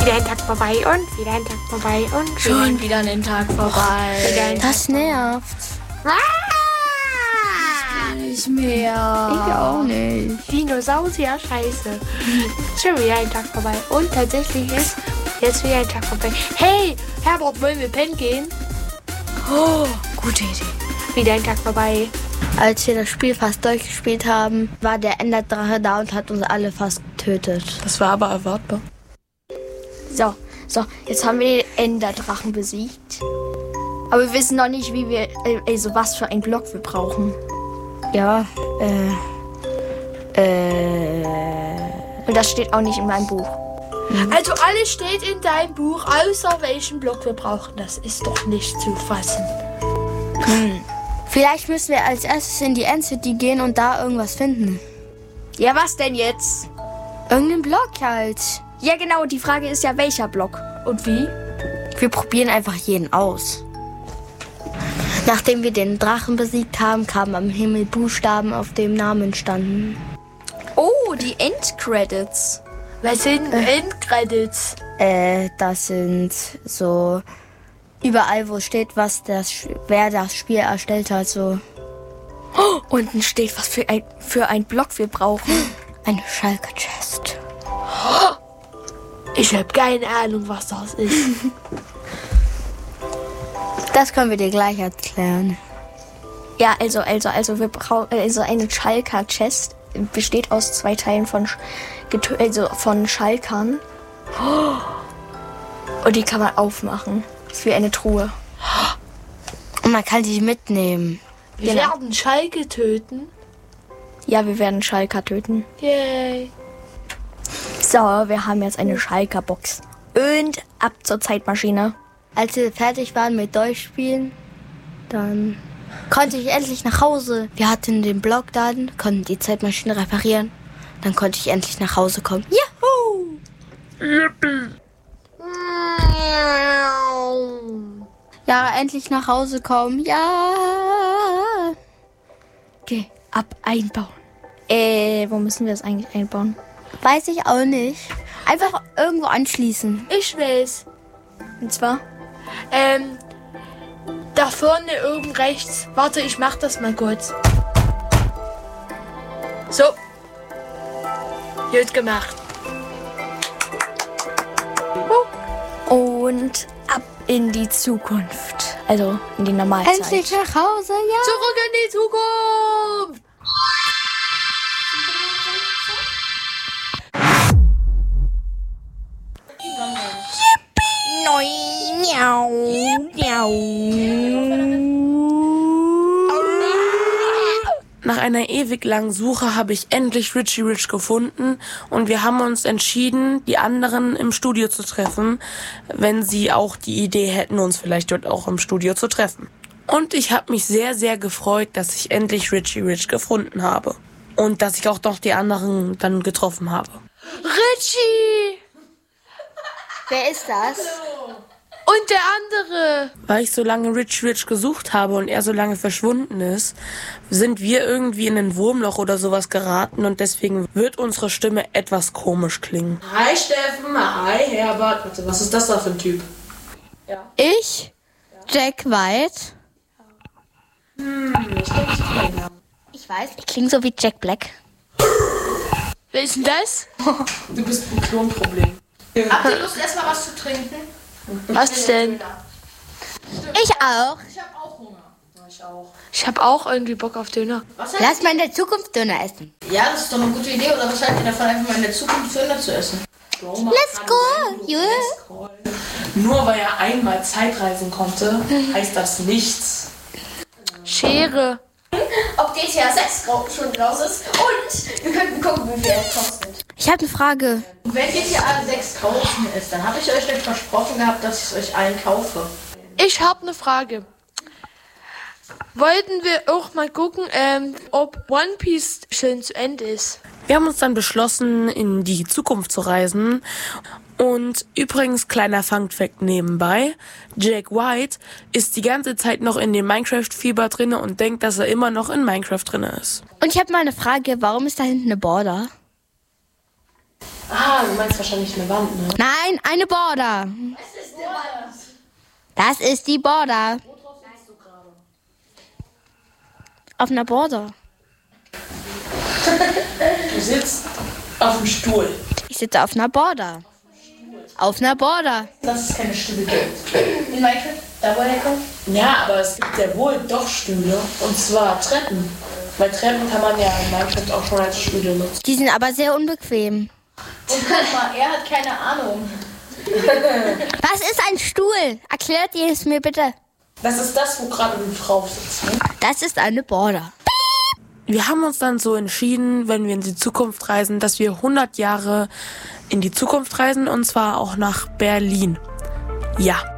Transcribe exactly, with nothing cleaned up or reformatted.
Wieder ein Tag vorbei und wieder ein Tag vorbei und schon wieder ein Tag vorbei. Wieder ein Tag Das nervt. Ah! Nicht mehr. Ich auch nicht. Dinosaurier, scheiße. Schon wieder ein Tag vorbei. Und tatsächlich ist jetzt wieder ein Tag vorbei. Hey, Herbert, wollen wir pennen gehen? Oh, gute Idee. Wieder ein Tag vorbei. Als wir das Spiel fast durchgespielt haben, war der Enderdrache da und hat uns alle fast getötet. Das war aber erwartbar. So, so, jetzt haben wir den Enderdrachen besiegt. Aber wir wissen noch nicht, wie wir, also was für einen Block wir brauchen. Ja, äh, äh... Und das steht auch nicht in meinem Buch. Also alles steht in deinem Buch, außer welchen Block wir brauchen. Das ist doch nicht zu fassen. Hm. Vielleicht müssen wir als erstes in die End-City gehen und da irgendwas finden. Ja, was denn jetzt? Irgendeinen Block halt. Ja, genau, die Frage ist ja, welcher Block? Und wie? Wir probieren einfach jeden aus. Nachdem wir den Drachen besiegt haben, kamen am Himmel Buchstaben, auf dem Namen standen. Oh, die Endcredits. Was sind Äh. Endcredits? Äh, das sind so überall, wo steht, was das, wer das Spiel erstellt hat, so. Oh, unten steht, was für ein, für ein Block wir brauchen. Eine Schalker-Chest. Ich habe keine Ahnung, was das ist. Das können wir dir gleich erklären. Ja, also, also, also, wir brauchen, also eine Schalker-Chest besteht aus zwei Teilen von, Sch- getö- also von Schalkern. Und die kann man aufmachen. Das ist wie eine Truhe. Und man kann die mitnehmen. Wir Genau. werden Schalke töten. Ja, wir werden Schalker töten. Yay. So, wir haben jetzt eine Schalker-Box. Und ab zur Zeitmaschine. Als wir fertig waren mit Durchspielen, dann konnte ich endlich nach Hause. Wir hatten den Block dann, konnten die Zeitmaschine reparieren. Dann konnte ich endlich nach Hause kommen. Juhu! Yippie. Ja, endlich nach Hause kommen. Ja! Okay, ab einbauen. Äh, wo müssen wir das eigentlich einbauen? Weiß ich auch nicht. Einfach irgendwo anschließen. Ich weiß. Und zwar? Ähm, da vorne oben rechts. Warte, ich mach das mal kurz. So. Gut gemacht. Und ab in die Zukunft. Also in die Normalzeit. Endlich nach Hause, ja! Zurück in die Zukunft! Nach einer ewig langen Suche habe ich endlich Richie Rich gefunden und wir haben uns entschieden, die anderen im Studio zu treffen, wenn sie auch die Idee hätten, uns vielleicht dort auch im Studio zu treffen. Und ich habe mich sehr, sehr gefreut, dass ich endlich Richie Rich gefunden habe. Und dass ich auch noch die anderen dann getroffen habe. Richie! Wer ist das? Und der andere. Weil ich so lange Richie Rich gesucht habe und er so lange verschwunden ist, sind wir irgendwie in ein Wurmloch oder sowas geraten und deswegen wird unsere Stimme etwas komisch klingen. Hi Steffen, hi Herbert. Warte, was ist das da für ein Typ? Ich? Jack White? Hm, ich denke, ich kenne ihn. Ich weiß, ich klinge so wie Jack Black. Wer ist denn das? Du bist ein Klonproblem. Habt ihr Lust, erstmal was zu trinken? Was denn? Ich auch. Ich habe auch Hunger. Ich auch. Ich habe auch irgendwie Bock auf Döner. Was Lass mal in der Zukunft Döner essen. Ja, das ist doch eine gute Idee. Oder was haltet ihr davon, einfach mal in der Zukunft Döner zu essen? Let's go, Jule. Nur weil er einmal Zeitreisen konnte, heißt das nichts. Schere. Ob G T A sechs schon raus ist. Und wir könnten gucken, wie viel es kostet. Ich habe eine Frage. Und wenn G T A sechs draußen ist, dann habe ich euch nicht versprochen gehabt, dass ich es euch allen kaufe. Ich habe eine Frage. Wollten wir auch mal gucken, ähm, ob One Piece schon zu Ende ist? Wir haben uns dann beschlossen, in die Zukunft zu reisen. Und übrigens, kleiner Fun-Fact nebenbei, Jack White ist die ganze Zeit noch in dem Minecraft-Fieber drinne und denkt, dass er immer noch in Minecraft drinne ist. Und ich habe mal eine Frage. Warum ist da hinten eine Border? Ah, du meinst wahrscheinlich eine Wand, ne? Nein, eine Border. Es ist eine Wand. Das ist die Border. Worauf sitzt du gerade? Auf einer Border. Du sitzt auf dem Stuhl. Ich sitze auf einer Border. Auf einer Border. Dass es keine Stühle gibt. In Minecraft, da wo er kommt. Ja, aber es gibt ja wohl doch Stühle. Und zwar Treppen. Weil Treppen kann man ja in Minecraft auch schon als Stühle nutzen. Die sind aber sehr unbequem. Und guck mal, er hat keine Ahnung. Was ist ein Stuhl? Erklärt ihr es mir bitte. Das ist das, wo gerade du drauf sitzt. Ne? Das ist eine Border. Wir haben uns dann so entschieden, wenn wir in die Zukunft reisen, dass wir hundert Jahre in die Zukunft reisen. Und zwar auch nach Berlin. Ja.